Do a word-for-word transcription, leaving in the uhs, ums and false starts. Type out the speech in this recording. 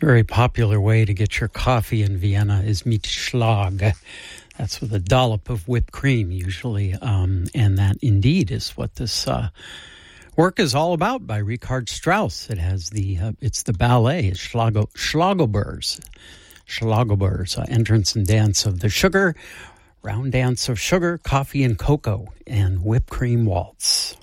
Very popular way to get your coffee in Vienna is mit Schlag. That's with a dollop of whipped cream, usually. Um, and that indeed is what this uh, work is all about by Richard Strauss. It has the, uh, it's the ballet, it's Schlago, Schlagober's, Schlagober's uh, entrance and dance of the sugar, round dance of sugar, coffee and cocoa, and whipped cream waltz.